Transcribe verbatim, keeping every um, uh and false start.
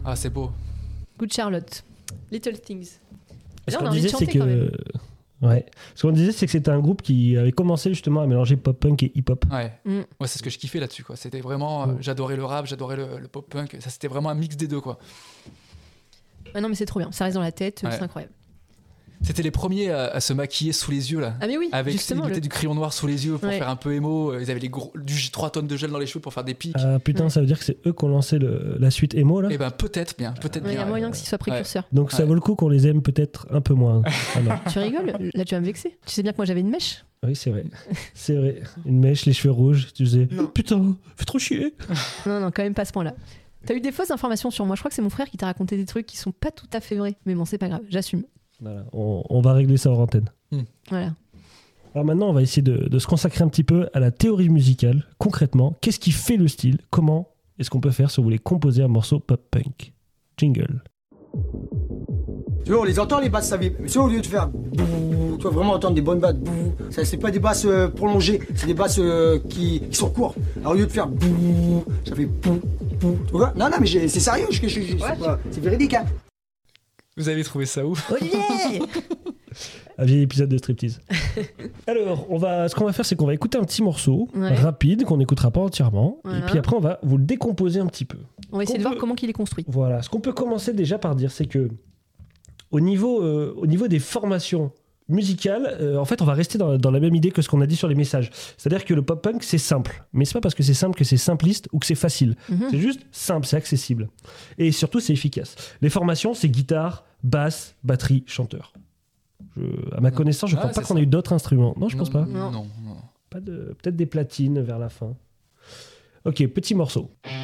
Ah, c'est beau. Good Charlotte. Little Things. Ce Là, on qu'on a envie de disait, c'est chanter quand même. que. Ouais. Ce qu'on disait, c'est que c'était un groupe qui avait commencé justement à mélanger pop-punk et hip-hop. Ouais. Mm. Ouais, c'est ce que je kiffais là-dessus, quoi. C'était vraiment. euh, Mm. J'adorais le rap, j'adorais le, le pop-punk. Ça, c'était vraiment un mix des deux, quoi. Ah non, mais c'est trop bien. Ça reste dans la tête, Ouais. c'est incroyable. C'était les premiers à, à se maquiller sous les yeux, là. Ah, mais oui, Avec, ils justement. mettaient le- du crayon noir sous les yeux pour Ouais. faire un peu émo. Ils avaient les gros, du trois tonnes de gel dans les cheveux pour faire des pics. Ah putain, Ouais. ça veut dire que c'est eux qui ont lancé le- la suite emo là. Et ben peut-être bien, peut-être Il y bien. a ouais. moyen que ce soit précurseur. Donc ça Ouais. vaut le coup qu'on les aime peut-être un peu moins. Ah non. Tu rigoles? Là, tu vas me vexer. Tu sais bien que moi, j'avais une mèche. Oui, c'est vrai. C'est vrai. Une mèche, les cheveux rouges, tu disais Non. putain, fais trop chier. Non, non, quand même pas à ce point-là. T'as eu des fausses informations sur moi. Je crois que c'est mon frère qui t'a raconté des trucs qui sont pas tout à fait vrais. Mais bon, c'est pas grave, j'assume. Voilà, on, on va régler ça hors antenne. Voilà. Alors maintenant, on va essayer de, de se consacrer un petit peu à la théorie musicale. Concrètement, qu'est-ce qui fait le style? Comment est-ce qu'on peut faire si vous voulez composer un morceau pop-punk? Jingle. Tu vois, on les entend les basses, ça fait. Mais si au lieu de faire bouh, tu vas vraiment entendre des bonnes basses, bouh, ça c'est pas des basses euh, prolongées, c'est des basses euh, qui, qui sont courtes. Alors au lieu de faire bouh, ça fait bouh, bouh. Tu vois? Non, non, mais j'ai- c'est sérieux, je, je, je- c'est pas- c'est véridique, hein. Vous avez trouvé ça où? Olivier! Un vieil épisode de striptease. Alors, on va, ce qu'on va faire, c'est qu'on va écouter un petit morceau Ouais. rapide qu'on n'écoutera pas entièrement. Voilà. Et puis après, on va vous le décomposer un petit peu. On va essayer qu'on de voir peut- comment il est construit. Voilà. Ce qu'on peut commencer déjà par dire, c'est que au niveau, euh, au niveau des formations musicales, euh, en fait, on va rester dans, dans la même idée que ce qu'on a dit sur les messages. C'est-à-dire que le pop-punk, c'est simple. Mais c'est pas parce que c'est simple que c'est simpliste ou que c'est facile. Mhm. C'est juste simple, c'est accessible. Et surtout, c'est efficace. Les formations, c'est guitare, basse, batterie, chanteur. Je- à ma Non. connaissance, je Ah, crois pas c'est qu'on ça. ait eu d'autres instruments. Non, je pense pas. Non, Non. non, non. Pas de, peut-être des platines vers la fin. Ok, petit morceau.